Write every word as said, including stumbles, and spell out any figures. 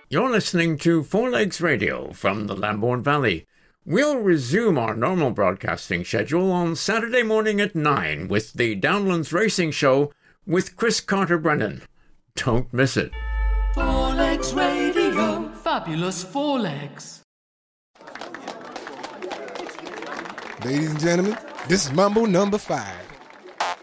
You're listening to Four Legs Radio from the Lambourne Valley. We'll resume our normal broadcasting schedule on Saturday morning at nine with the Downlands Racing Show with Chris Carter-Brennan. Don't miss it. Four Legs Radio. Fabulous Four Legs. Ladies and gentlemen, this is Mambo number five.